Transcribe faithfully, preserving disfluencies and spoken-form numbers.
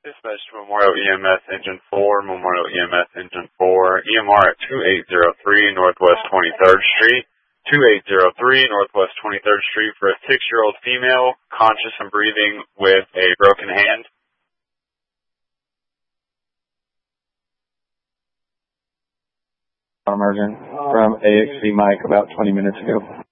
Dispatch to Memorial E M S Engine four, Memorial E M S Engine four, E M R at two eight zero three Northwest twenty-third Street, two eight zero three Northwest twenty-third Street for a six-year-old female, conscious and breathing with a broken hand. Emergent from A X C Mike about twenty minutes ago.